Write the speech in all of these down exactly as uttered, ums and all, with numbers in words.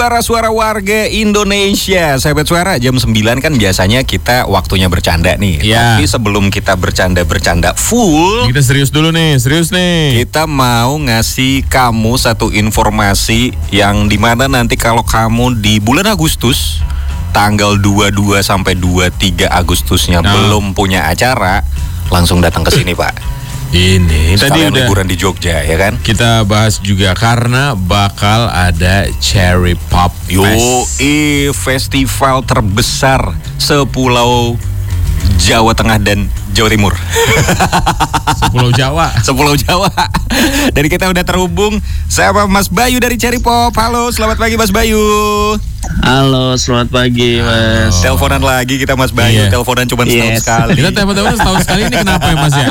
Para suara warga Indonesia, sahabat suara, jam sembilan kan biasanya kita waktunya bercanda nih. Ya. Tapi sebelum kita bercanda-bercanda full, kita serius dulu nih, serius nih. Kita mau ngasih kamu satu informasi yang dimana nanti kalau kamu di bulan Agustus, tanggal dua puluh dua sampai dua puluh tiga Agustusnya nah. belum punya acara, langsung datang ke sini, Pak. Ini tadi Sekalian udah liburan di Jogja, ya kan? kita bahas juga karena bakal ada Cherry Pop Yo, Fest. i festival terbesar sepulau Jawa Tengah dan Jawa Timur. Sepulau Jawa. Sepulau Jawa. Dan kita udah terhubung sama Mas Bayu dari Cherry Pop. Halo, selamat pagi Mas Bayu. Halo, selamat pagi Mas. Oh. Teleponan lagi kita Mas Bayu. Iya. Teleponan cuma Yes. setahun sekali. Kita telepon-telepon setahun sekali, ini kenapa ya Mas ya?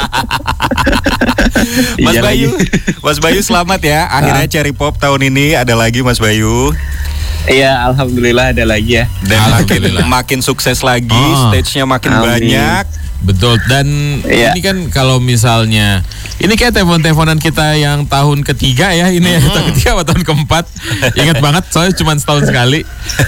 Mas Iya Bayu, lagi. Mas Bayu selamat ya. Akhirnya Cherry Pop tahun ini ada lagi Mas Bayu. Iya, alhamdulillah ada lagi ya. Dan makin, Alhamdulillah. makin sukses lagi, Oh. stage-nya makin Amin. banyak. Betul, dan Iya. ini kan kalau misalnya ini kayak telepon-teleponan kita yang tahun ketiga ya, ini ya, tahun ketiga atau tahun keempat. Ingat banget, soalnya cuma setahun sekali.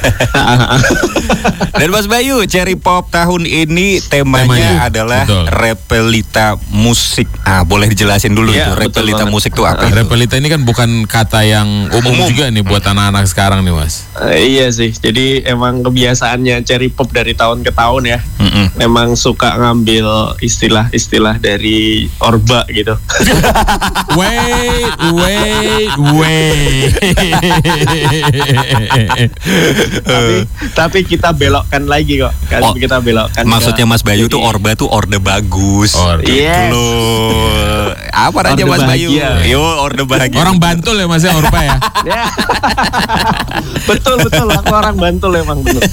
Dan Mas Bayu, Cherry Pop tahun ini temanya, Temanya, adalah betul. repelita musik. Ah, boleh dijelasin dulu Iya, itu betul repelita banget. musik itu apa? itu? Repelita ini kan bukan kata yang umum, Umum. juga nih buat anak-anak sekarang nih Mas. Eh, iya sih, jadi emang kebiasaannya Cherry Pop dari tahun ke tahun ya. Mm-mm. Emang suka ngambil istilah-istilah dari Orba gitu. Wait, wait, wait. tapi, tapi kita belokkan lagi kok. Kan Oh, kita belokkan. Maksudnya ke- Mas Bayu tuh jadi- Orba tuh orde bagus. Orde. Gitu Yes. loh. Apa aja Orde Mas Bayu? bahagia. Yo, orde bahagia. Orang Bantul ya Mas ya, Orba ya. Ya. betul betul, aku orang Bantul emang betul.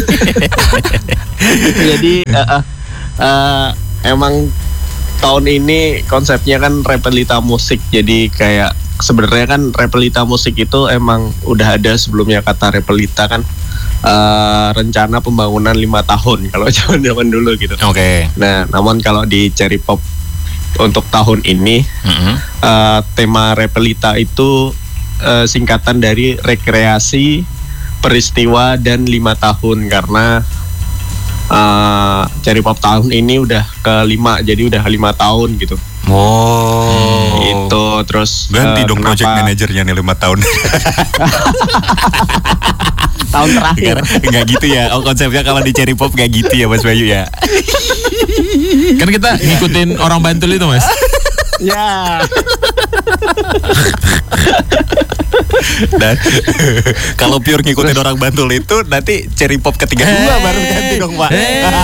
Jadi eh, eh, eh, emang tahun ini konsepnya kan repelita musik. Jadi kayak sebenarnya kan repelita musik itu emang udah ada sebelumnya kata repelita kan. eh, rencana pembangunan lima tahun kalau zaman-zaman dulu gitu. Oke. Nah, namun kalau di Cherry Pop untuk tahun ini Mm-mm. eh, tema repelita itu eh, singkatan dari rekreasi, peristiwa, dan lima tahun karena eh, Cherry Pop tahun ini udah kelima, jadi udah lima tahun gitu. Oh. Itu terus Ganti eh, dong kenapa project manajernya nih lima tahun. tahun terakhir. Enggak gitu ya. Oh, konsepnya kalau di Cherry Pop enggak gitu ya Mas Bayu ya. Kan kita ngikutin orang Bantul itu Mas. Ya. Dan kalau pure ngikutin orang Bantul itu nanti Cherry Pop ketiga dua baru ganti dong Pak.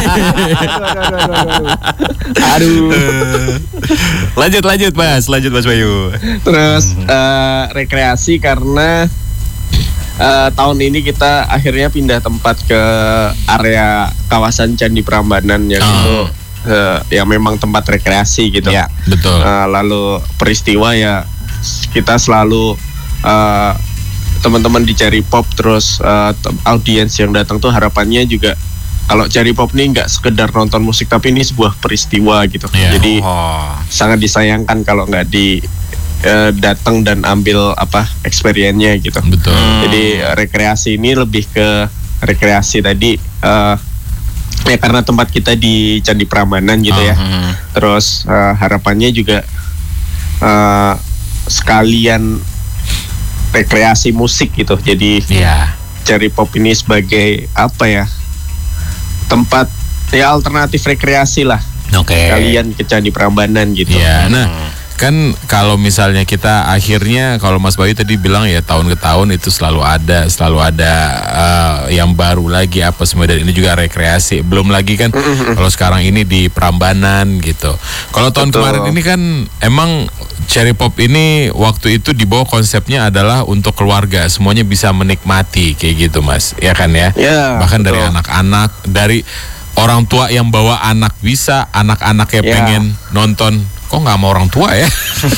Aduh. lanjut lanjut Mas, lanjut Mas Bayu. Terus eh, rekreasi karena eh, tahun ini kita akhirnya pindah tempat ke area kawasan Candi Prambanan yang Oh. itu eh, ya memang tempat rekreasi gitu. Ya. Betul. Eh, lalu peristiwa ya kita selalu eh, teman-teman di Cherry Pop terus eh, tem- audiens yang datang tuh harapannya juga kalau Cherry Pop ini nggak sekedar nonton musik tapi ini sebuah peristiwa gitu. Iya. Jadi Oh. sangat disayangkan kalau nggak di eh, datang dan ambil apa experience-nya gitu. Betul. Jadi eh, rekreasi ini lebih ke rekreasi tadi eh, ya karena tempat kita di Candi Prambanan gitu ya. Hmm. Terus eh, harapannya juga eh, sekalian rekreasi musik gitu. Jadi Iya. Cherry Pop ini sebagai apa ya? Tempat ya alternatif rekreasi lah. Oke. Kalian ke Candi Prambanan gitu. Iya. Nah, kan kalau misalnya kita akhirnya kalau Mas Bayu tadi bilang ya tahun ke tahun itu selalu ada, selalu ada eh, yang baru lagi apa semua, dan ini juga rekreasi. Belum lagi kan kalau sekarang ini di Prambanan gitu. Kalau tahun Betul. kemarin ini kan emang Cherry Pop ini waktu itu dibawa konsepnya adalah untuk keluarga, semuanya bisa menikmati kayak gitu Mas, ya kan ya? Ya, Bahkan dari betul. anak-anak, dari orang tua yang bawa anak bisa, anak-anaknya Ya. pengen nonton. Kok nggak sama orang tua ya?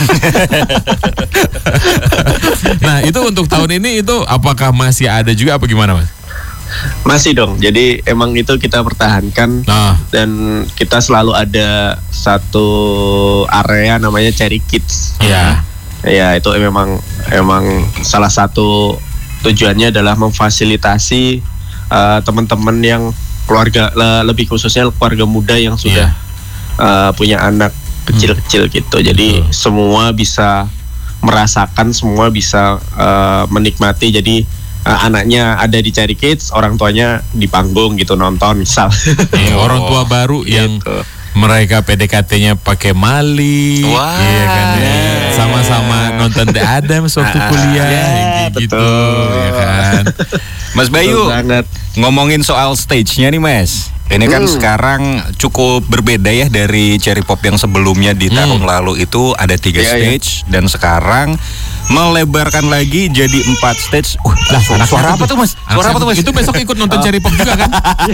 Nah itu untuk tahun ini itu apakah masih ada juga apa gimana Mas? Masih dong. Jadi emang itu kita pertahankan Nah, dan kita selalu ada satu area namanya Cherry Kids. ya. Ya itu memang emang salah satu tujuannya adalah memfasilitasi uh, teman-teman yang keluarga le- lebih khususnya keluarga muda yang sudah uh, punya anak kecil-kecil gitu. Jadi Betul. semua bisa merasakan, semua bisa uh, menikmati. Jadi uh, anaknya ada di Cherry Kids, orang tuanya di panggung gitu nonton misal. Iya, orang tua baru yang Gitu. mereka P D K T-nya pakai Mali, Wah. iya kan ya. Sama-sama nonton The Addams waktu kuliah, ya, yang kayak gitu, betul. ya kan. Mas Bayu, Betul banget. ngomongin soal stage-nya nih Mas. Ini kan Hmm. sekarang cukup berbeda ya dari Cherry Pop yang sebelumnya di tahun lalu itu ada tiga Iya, iya. stage dan sekarang melebarkan lagi jadi empat stage. Uh, Lah, su- anak suara saya apa tuh Mas? Anak Suara saya apa tuh Mas? Itu besok ikut nonton Cherry Pop juga kan?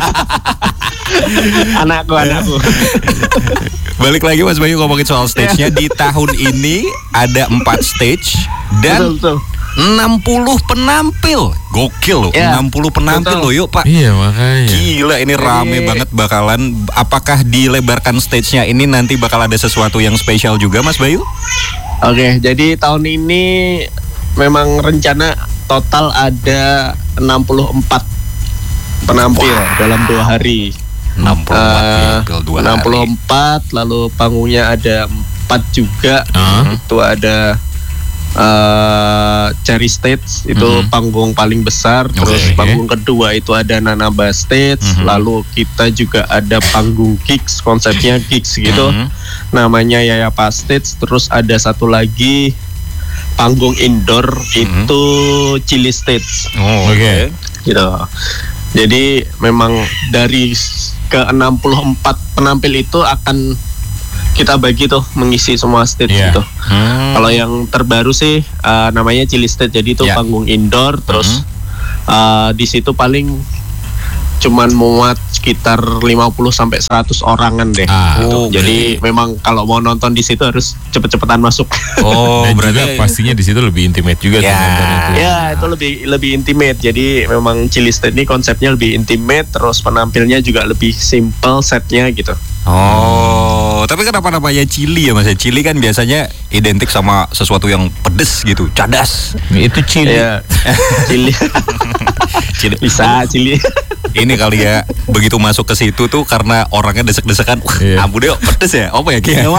Anakku, anakku. Balik lagi Mas Bayu ngomongin soal stage-nya. Di tahun ini ada empat stage dan Betul, betul. enam puluh penampil. Gokil loh, Ya, enam puluh penampil betul. loh yuk Pak. Iya makanya. Gila ini rame banget bakalan. Apakah dilebarkan stage-nya ini nanti bakal ada sesuatu yang spesial juga Mas Bayu? Oke, jadi tahun ini memang rencana total ada enam puluh empat penampil dalam dua hari. enam puluh empat Eh, penampil dua enam puluh hari. empat, lalu panggungnya ada empat juga. Ah. Itu ada eh, Cherry Stage, itu Mhm. panggung paling besar. Terus Oke. panggung kedua itu ada Nanaba Stage. Mhm. Lalu kita juga ada panggung gigs, konsepnya gigs gitu. Mhm. Namanya Yayapa Stage. Terus ada satu lagi panggung indoor, itu Chili Stage Oh, Oke. gitu. Jadi memang dari s- ke enam puluh empat penampil itu akan kita bagi tuh mengisi semua stage Iya. gitu. Hmm. Kalau yang terbaru sih uh, namanya Chili Stage, jadi itu Ya. panggung indoor. Terus uh, di situ paling cuman muat sekitar lima puluh sampai seratus orangan deh. Ah, gitu. oh, Jadi memang kalau mau nonton di situ harus cepet-cepetan masuk. Oh, Dan berarti juga pastinya di situ lebih intimate juga tuh Ya. nontonnya tuh. Ya, itu lebih lebih intimate. Jadi memang Chili Stage ini konsepnya lebih intimate, terus penampilnya juga lebih simple setnya gitu. Oh, tapi kenapa namanya chili ya Mas? Chili kan biasanya identik sama sesuatu yang pedes gitu, cadas. Itu Chili. Ya, Chili. Chili. Bisa Chili. Ini kali ya, begitu masuk ke situ tuh karena orangnya desek-desekan. Wah, Iya. ampun deh, pedes ya? Apa ya kayak?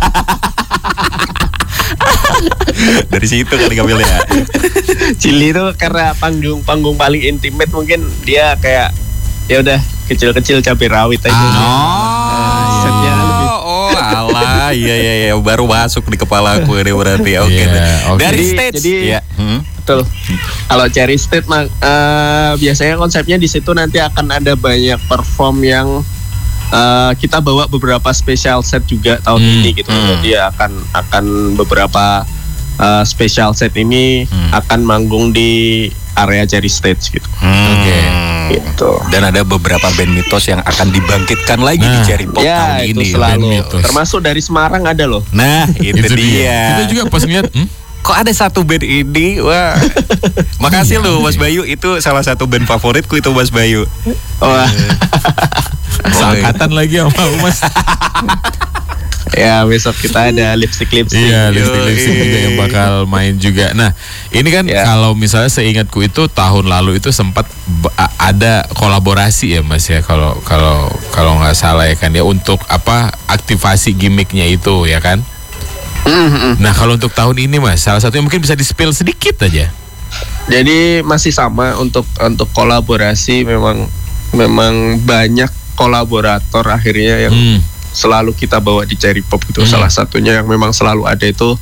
Dari situ kali ngambil ya. Chili itu karena panggung panggung paling intimate, mungkin dia kayak ya udah kecil-kecil cabai rawit aja. Oh, setnya lebih. oh, alah, iya iya iya, baru masuk di kepala aku ini berarti. Oke. Iya, deh. oke. Dari Jadi- stage. jadi- ya. Hmm. Betul. Kalau Cherry State mah eh, biasanya konsepnya di situ nanti akan ada banyak perform yang eh, kita bawa beberapa special set juga tahun Hmm, ini gitu. hmm. Jadi akan akan beberapa eh, special set ini Hmm. akan manggung di area Cherry Stage gitu. Hmm. Oke. Gitu. Dan ada beberapa band mitos yang akan dibangkitkan lagi di Nah. Cherry Pop Ya, tahun itu ini. selalu. band mitos. Termasuk dari Semarang ada loh. Nah, itu, Itu dia. dia. Kita juga pas ngeliat, hmm? Kok ada satu band ini? Wah. Makasih loh Mas Bayu, itu salah satu band favoritku itu Mas Bayu. Wah. Seangkatan lagi sama Mas. Ya, besok kita ada lipstick-lipstick. Iya, Yoi. lipstick-lipstick juga yang bakal main juga. Nah, ini kan Ya. kalau misalnya seingatku itu tahun lalu itu sempat ba- a- ada kolaborasi ya Mas ya, kalau kalau kalau nggak salah ya kan ya, untuk apa aktivasi gimmicknya itu ya kan. Nah, kalau untuk tahun ini Mas, salah satunya mungkin bisa di-spill sedikit aja. Jadi masih sama untuk untuk kolaborasi, memang memang banyak kolaborator akhirnya yang Hmm. selalu kita bawa di Cherry Pop gitu. Hmm. Salah satunya yang memang selalu ada itu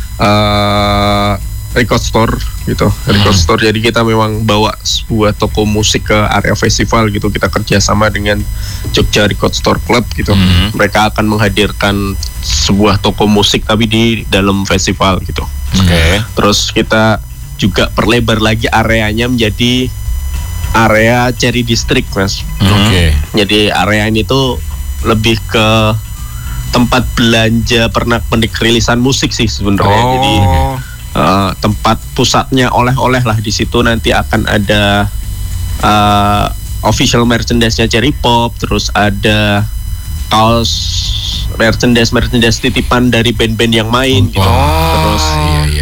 eh record store gitu. Record store. Jadi kita memang bawa sebuah toko musik ke area festival gitu. Kita kerjasama dengan Jogja Record Store Club gitu. Hmm. Mereka akan menghadirkan sebuah toko musik tapi di dalam festival gitu. Oke. Terus kita juga perlebar lagi areanya menjadi area Cherry District, Mas. Oke. Jadi area ini tuh lebih ke tempat belanja pernak-pernik rilisan musik sih sebenarnya. Oh. Jadi eh, tempat pusatnya oleh-oleh lah di situ. Nanti akan ada eh, official merchandise-nya Cherry Pop, terus ada kaos merchandise merchandise titipan dari band-band yang main gitu. Wah, Terus iya iya.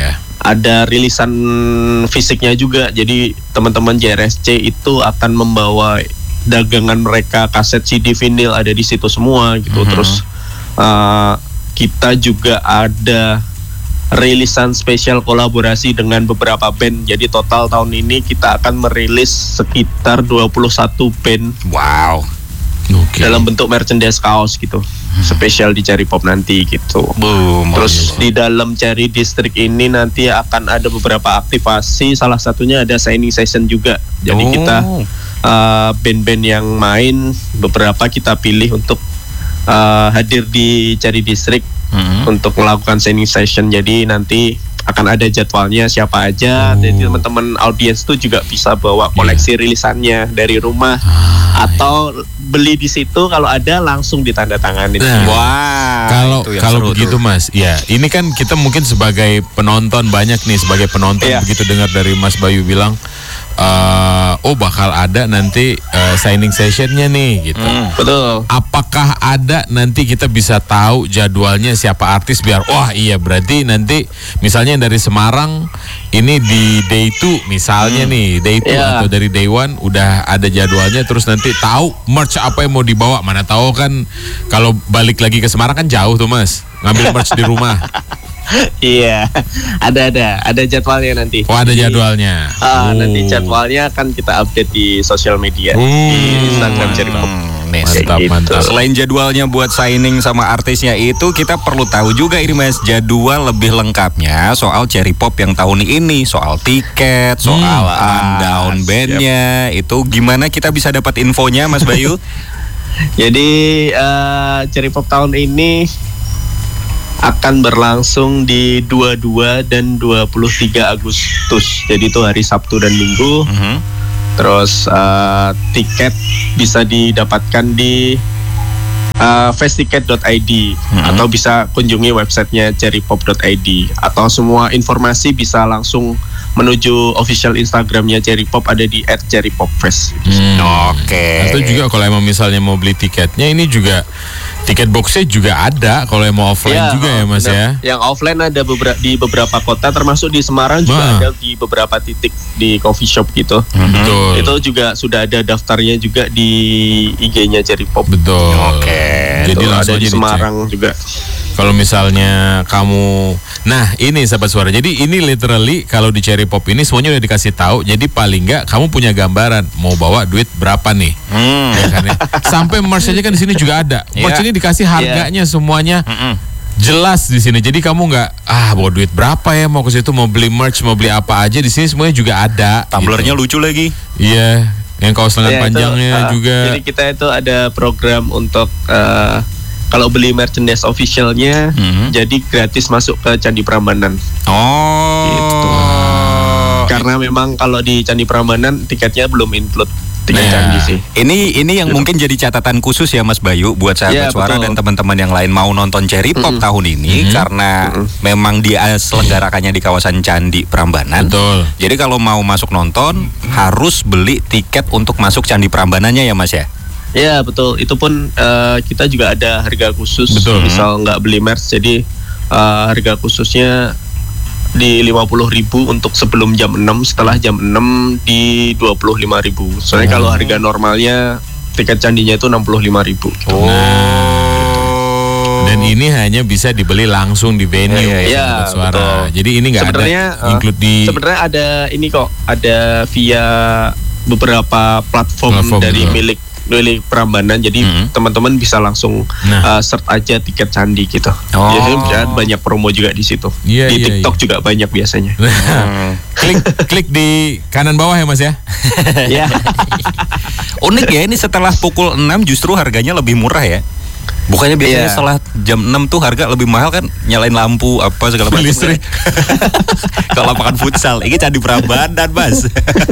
ada rilisan fisiknya juga. Jadi teman-teman J R S C itu akan membawa dagangan mereka, kaset C D vinil ada di situ semua gitu. Mm-hmm. Terus uh, kita juga ada rilisan spesial kolaborasi dengan beberapa band. Jadi total tahun ini kita akan merilis sekitar dua puluh satu band. Wow. Oke. Dalam bentuk merchandise kaos gitu, spesial di Cherry Pop nanti gitu. Boom. Terus di dalam Cherry District ini nanti akan ada beberapa aktivasi, salah satunya ada signing session juga. Jadi Oh. kita uh, band-band yang main beberapa kita pilih untuk uh, hadir di Cherry District Mhm. untuk melakukan signing session. Jadi nanti akan ada jadwalnya siapa aja. Oh. Jadi teman-teman audiens tuh juga bisa bawa koleksi rilisannya dari rumah Ah, atau beli di situ, kalau ada langsung ditandatanganin. Nah. Wah. Kalau itu yang kalau seru begitu tuh. Mas, ya ini kan kita mungkin sebagai penonton banyak nih sebagai penonton Iya. begitu dengar dari Mas Bayu bilang, eh, oh bakal ada nanti eh, signing sessionnya nih gitu. Hmm. Betul. Apakah ada nanti kita bisa tahu jadwalnya siapa artis biar wah iya berarti nanti misalnya dari Semarang ini di day two misalnya nih day two Iya. atau dari day one udah ada jadwalnya terus nanti tahu merch apa yang mau dibawa, mana tahu kan kalau balik lagi ke Semarang kan jauh tuh Mas ngambil merch di rumah. Iya, ada ada ada jadwalnya nanti. Oh ada Di- jadwalnya. Ah, Oh. nanti jadwalnya akan kita update di sosial media, Oh. di Instagram Cherry Pop. Hmm, nih, Mantap, Kayak mantap. gitu. Selain jadwalnya buat signing sama artisnya itu, kita perlu tahu juga ini Mas, jadwal lebih lengkapnya soal Cherry Pop yang tahun ini, soal tiket, soal Hmm. rundown Ah, bandnya, itu gimana kita bisa dapat infonya Mas Bayu? Jadi eh, Cherry Pop tahun ini akan berlangsung di dua puluh dua dan dua puluh tiga Agustus. Jadi itu hari Sabtu dan Minggu. Mhm. Terus eh, tiket bisa didapatkan di uh, festiket dot i d Mhm. atau bisa kunjungi websitenya cherry pop dot i d, atau semua informasi bisa langsung menuju official Instagramnya Cherry Pop, ada di at cherry pop fest. Hmm. Oke. Atau juga kalau emang misalnya mau beli tiketnya ini juga tiket boxnya juga ada kalau yang mau offline juga ya Mas benar. ya. Yang offline ada beberapa di beberapa kota, termasuk di Semarang juga Wah. ada di beberapa titik di coffee shop gitu. Mhm. Betul. Itu juga sudah ada daftarnya juga di I G-nya Cherry Pop. Betul. Oke. Jadi Itu langsung ada aja di dicek. Semarang juga. Kalau misalnya kamu, nah ini sahabat suara. Jadi ini literally kalau di Cherry Pop ini semuanya udah dikasih tahu. Jadi paling nggak kamu punya gambaran mau bawa duit berapa nih. Hmm. Ya kan ya? Sampai merch aja kan di sini juga ada. Merch Iya. ini dikasih harganya semuanya Mhm. jelas di sini. Jadi kamu nggak ah bawa duit berapa ya mau ke situ mau beli merch mau beli apa aja di sini semuanya juga ada. Tumblernya gitu. lucu lagi. Iya, yang kaos lengan Ya, itu, panjangnya uh, juga. Jadi kita itu ada program untuk uh, kalau beli merchandise officialnya, Mhm. jadi gratis masuk ke Candi Prambanan. Oh. Gitu. Karena memang kalau di Candi Prambanan tiketnya belum include tiket Nah. candi sih. Ini ini yang mungkin jadi catatan khusus ya Mas Bayu buat sahabat Iya, suara betul. dan teman-teman yang lain mau nonton Cherry Pop Mm-mm. tahun ini Mhm. karena memang dia selenggarakannya di kawasan Candi Prambanan. Betul. Jadi kalau mau masuk nonton harus beli tiket untuk masuk Candi Prambanannya ya Mas ya. Ya betul, itu pun uh, kita juga ada harga khusus. Betul. Misal nggak beli merch, jadi uh, harga khususnya di lima puluh ribu untuk sebelum jam enam, setelah jam enam di dua puluh lima ribu. Soalnya Oh. kalau harga normalnya tiket candinya itu enam puluh lima ribu. Oh. Dan ini hanya bisa dibeli langsung di venue Iya, iya, iya. sahabat suara. betul. Jadi ini nggak ada Sebenarnya, uh, include di Sebenarnya ada ini kok, ada via beberapa platform, Platform, dari betul. milik milik Prambanan. Jadi Mhm. teman-teman bisa langsung Nah. uh, search aja tiket candi gitu. Oh. Jadi ada banyak promo juga di situ. Iya, di iya, TikTok juga banyak biasanya. Hmm. klik klik di kanan bawah ya Mas ya. Ya. Unik ya, ini setelah pukul enam justru harganya lebih murah ya. Bukannya biasanya Iya. setelah jam enam tuh harga lebih mahal kan, nyalain lampu apa segala macam. Listrik. Kalau lapangan futsal, ini Candi Prambanan, Mas.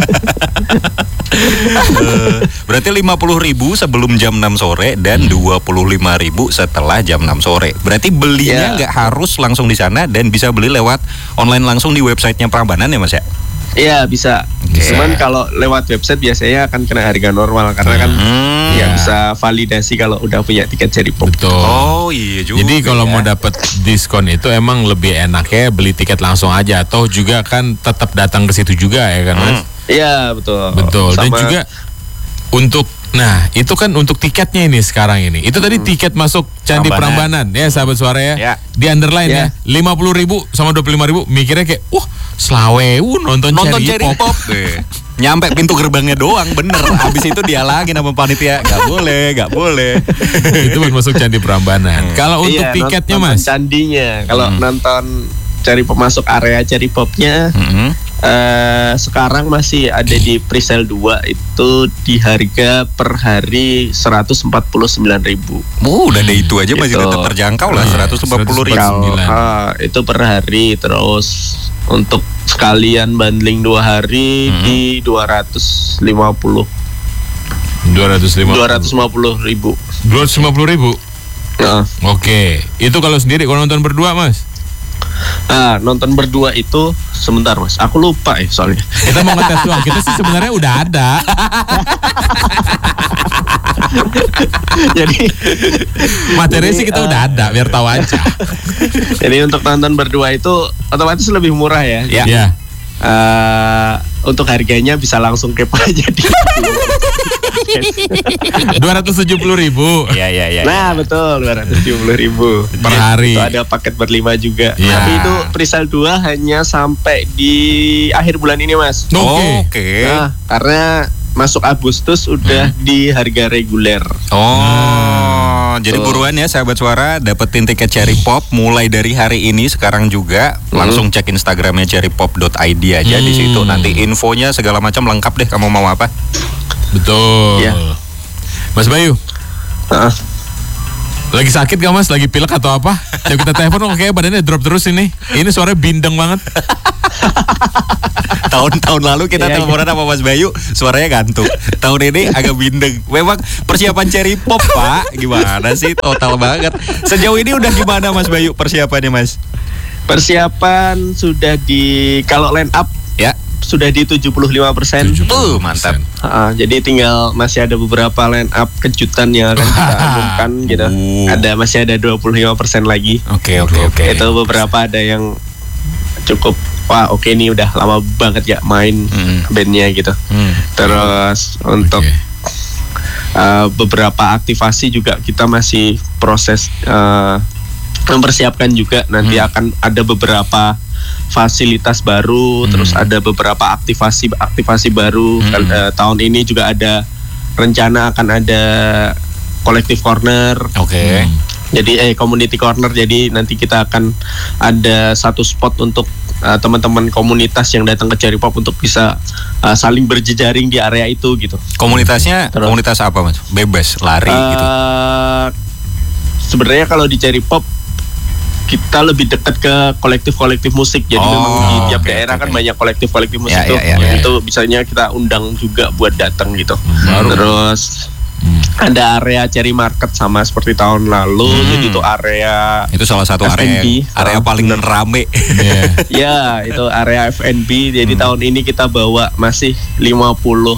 Eh, Berarti lima puluh ribu sebelum jam enam sore dan dua puluh lima ribu setelah jam enam sore. Berarti belinya Ya. nggak harus langsung di sana dan bisa beli lewat online langsung di websitenya Prambanan ya Mas ya? Iya bisa. Bisa. Cuman kalau lewat website biasanya akan kena harga normal karena kan Hmm. ya bisa validasi kalau udah punya tiket Cherry Pop. Betul. Oh iya juga. Jadi kalau ya. mau dapat diskon itu emang lebih enaknya beli tiket langsung aja, atau juga kan tetap datang ke situ juga ya kan Mas? Iya betul. Betul. Dan Sama- juga untuk, nah itu kan untuk tiketnya ini sekarang ini. Itu tadi tiket masuk Candi Prambanan. Prambanan ya sahabat suara ya. Ya. Di underline Ya. ya, lima puluh ribu sama dua puluh lima ribu, mikirnya kayak wah selawewu nonton, nonton Cherry Cherry Pop. Pop deh. Nyampe pintu gerbangnya doang, bener. Habis itu dia lagi sama panitia, nggak boleh, nggak boleh. Itu buat masuk Candi Prambanan. Kalau untuk Iya, tiketnya nonton Mas, candinya. Kalau Hmm. nonton Cherry Pop masuk area Cherry Popnya Mm-mm. eh, sekarang masih ada di presale dua itu di harga per hari seratus empat puluh sembilan ribu. Oh, udah ada itu aja masih Gitu. tetap terjangkau lah, Iya, seratus lima puluh ribu. seratus empat puluh sembilan. Kalau ah, itu per hari, terus untuk sekalian bundling dua hari Hmm. di dua ratus lima puluh dua ratus lima puluh. dua ratus lima puluh ribu. dua ratus lima puluh ribu. Nah, Oke, itu kalau sendiri, kalau nonton berdua Mas. ah, nonton berdua itu sebentar Mas, aku lupa ya soalnya. Kita mau ngetes doang. Kita sih sebenarnya udah ada. Jadi Materinya Jadi, sih kita eh, udah ada, biar tahu aja. jadi untuk nonton berdua itu otomatis lebih murah ya. Ya. Ya. Eh, untuk harganya bisa langsung kepo aja di. dua ratus tujuh puluh ribu Iya, iya, iya. Nah betul dua ratus tujuh puluh ribu per hari. Itu ada paket berlima juga. Iya. Tapi itu presale dua hanya sampai di akhir bulan ini Mas. Oke. Oke. Nah, karena masuk Agustus udah di harga reguler. Oh, jadi Tuh. buruan ya sahabat suara, dapetin tiket Cherry Pop mulai dari hari ini sekarang juga. Langsung cek Instagramnya cherry pop dot i d aja di situ. Hmm. Nanti infonya segala macam lengkap deh. Kamu mau apa? Betul. Iya. Mas Bayu, Heeh. lagi sakit gak Mas? Lagi pilek atau apa? Coba kita telepon, kok kayak badannya drop terus ini. Ini suaranya bindeng banget. Tahun-tahun lalu kita Iya, teleponan sama Mas Bayu, suaranya gantung. Tahun ini agak bindeng. Memang persiapan Cherry Pop, Pak. Gimana sih? Total banget. Sejauh ini udah gimana Mas Bayu persiapannya, Mas? Persiapan sudah di kalau line up Ya. sudah di tujuh puluh lima persen. tujuh puluh Tuh, mantap. Ah, jadi tinggal masih ada beberapa line up kejutan yang akan kita umumkan gitu. Uh. Ada masih ada dua puluh lima persen lagi. Oke, oke, oke. Itu beberapa ada yang cukup wah oke nih udah lama banget ya main Mm. bandnya gitu. Hmm. Terus untuk Oke. uh, beberapa aktivasi juga kita masih proses uh, mempersiapkan juga. Nanti Hmm. akan ada beberapa fasilitas baru, Hmm. terus ada beberapa aktivasi aktivasi baru. Hmm. Kan, uh, tahun ini juga ada rencana akan ada collective corner. Oke. Hmm. Jadi eh community corner. Jadi nanti kita akan ada satu spot untuk uh, teman-teman komunitas yang datang ke Cherry Pop untuk bisa uh, saling berjejaring di area itu gitu. Komunitasnya Terus. komunitas apa, Mas? Bebas, lari gitu. Uh, Sebenarnya kalau di Cherry Pop kita lebih dekat ke kolektif-kolektif musik. Jadi Oh, memang di tiap oke, daerah oke, kan oke. banyak kolektif-kolektif musik Ya, tuh. ya, ya, ya. Itu bisanya kita undang juga buat datang gitu. Baru. Terus Hmm. ada area Cherry Market sama seperti tahun lalu. Hmm. Jadi itu area Itu salah satu F and B. area area paling rame. Iya. ya itu area F and B. Jadi Hmm. tahun ini kita bawa masih lima puluh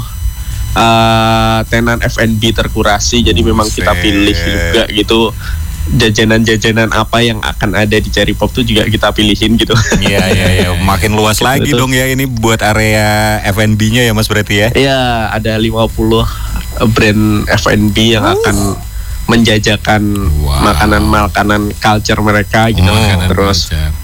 uh, tenan F and B terkurasi. Jadi memang kita Buset. pilih juga gitu jajanan-jajanan apa yang akan ada di Cherry Pop tuh juga kita pilihin gitu. Iya, iya, iya. Makin luas lagi Betul. dong ya ini buat area F and B-nya ya Mas berarti ya. Iya, ada lima puluh brand F and B yang akan menjajakan Wow. makanan-makanan culture mereka gitu. Makanan Terus baca.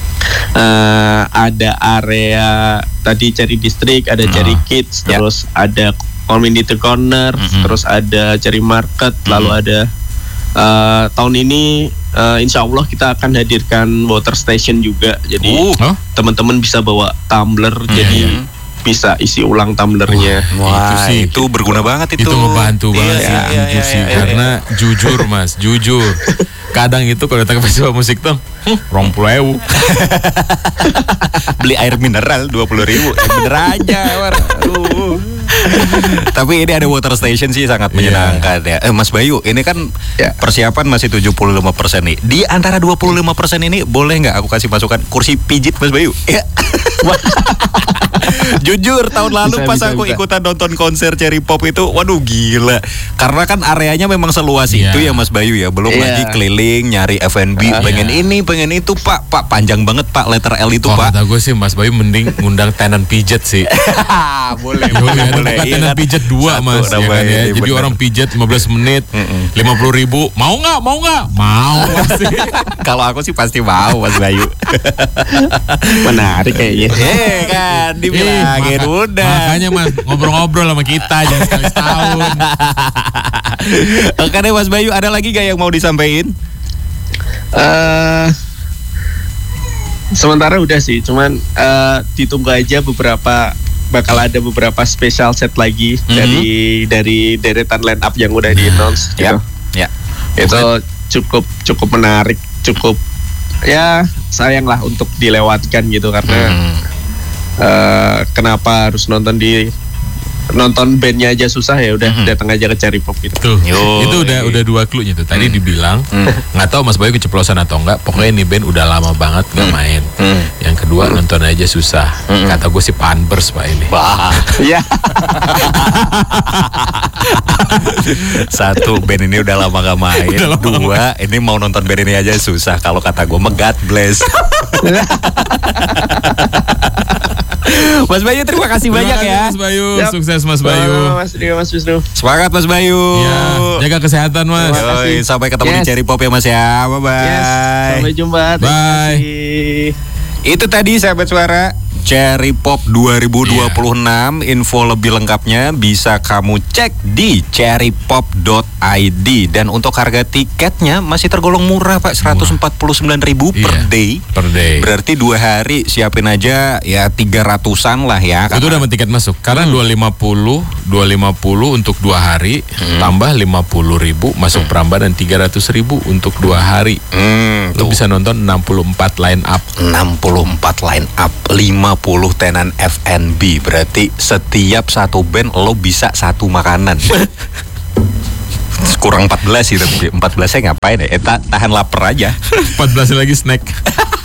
eh, ada area tadi Cherry District, ada Cherry Kids, Ya. terus ada Community Corner, Mhm. terus ada Cherry Market, lalu ada eh, tahun ini eh, insya Allah kita akan hadirkan water station juga. Jadi Uh, Oh, teman-teman bisa bawa tumbler, jadi bisa isi ulang tumblernya. Wah, itu sih itu berguna banget itu. itu ngebantu Iya, banget sih, iya, iya, jujur iya, sih. iya, Karena jujur Mas, jujur. Kadang itu kalau datang ke festival musik tuh, rong puluh ewu. beli air mineral dua puluh ribu, air mineral aja. War. Aduh. Tapi ini ada water station sih sangat menyenangkan ya. Eh Mas Bayu, ini kan Ya. persiapan masih tujuh puluh lima persen nih. Di antara dua puluh lima persen ini boleh nggak aku kasih masukan kursi pijit Mas Bayu? Ya. Jujur tahun lalu Bisa, pas bisa, aku bisa. ikutan nonton konser Cherry Pop itu, waduh gila. Karena kan areanya memang seluas Iya. itu ya Mas Bayu ya. Belum Iya. lagi keliling nyari F and B, Ah. pengen Iya. ini, pengen itu Pak. Pak panjang banget Pak, letter L itu Kalau Pak. kata gue sih Mas Bayu mending ngundang tenan pijet sih. boleh, Yo, boleh, ya, boleh. bukan Iya tenan kan? pijet dua Satu Mas, ya namanya, kan ya. iya, Jadi bener. orang pijet lima belas menit, lima puluh ribu. Mau nggak? Mau nggak? Mau pasti. Kalau aku sih pasti mau Mas Bayu. Menarik kayaknya. Eh kan dibilangin Ih, maka- udah. Makanya Mas ngobrol-ngobrol sama kita jangan sekali setahun. Oke deh Mas Bayu, ada lagi gak yang mau disampaikan? Eh, sementara udah sih, cuman eh, ditunggu aja beberapa bakal ada beberapa special set lagi Mhm. dari dari deretan line up yang udah di announce gitu. Ya. Itu cukup cukup menarik, cukup ya sayang lah untuk dilewatkan gitu karena Hmm. eh, kenapa harus nonton di nonton bandnya aja susah ya udah Mhm. datang aja ke Cherry Pop gitu. Tuh, Yo, itu udah iya. udah dua clue-nya tuh. Tadi dibilang nggak tahu Mas Bayu keceplosan atau enggak. Pokoknya ini band udah lama banget nggak main. Hmm. Yang kedua nonton aja susah. Hmm. Kata gue sih Panbers Pak ini. Wah, Iya. satu band ini udah lama gak main. Udah lama Dua, ini mau nonton band ini aja susah. Kalau kata gue, God bless. Mas Bayu, terima kasih Terima banyak kasih, ya. Mas Bayu. Yap. Sukses Mas Bayu. Sama Mas Dio, Mas Wisnu. Semangat Mas Bayu. Ya, jaga kesehatan Mas. Terima kasih. Yoi, sampai ketemu di Yes. Cherry Pop ya Mas ya. Bye bye. Yes, sampai jumpa. Terima Bye. kasih. Itu tadi sahabat suara Cherry Pop dua ribu dua puluh enam. Info lebih lengkapnya bisa kamu cek di cherry pop dot i d. Dan untuk harga tiketnya masih tergolong murah Pak, seratus empat puluh sembilan ribu per Iya, day. per day. Berarti dua hari siapin aja ya tiga ratusan lah ya. Itu udah tiket masuk. Karena dua ratus lima puluh, dua ratus lima puluh untuk dua hari, tambah lima puluh ribu masuk Pramba dan tiga ratus ribu untuk dua hari. Hmm, Lo tuh. bisa nonton enam puluh empat line up. enam puluh empat line up, lima puluh tenan F and B. Berarti setiap satu band lo bisa satu makanan. Kurang empat belas sih, tapi empat belasnya ngapain ya? Eh, ta- tahan lapar aja. empat belas lagi snack.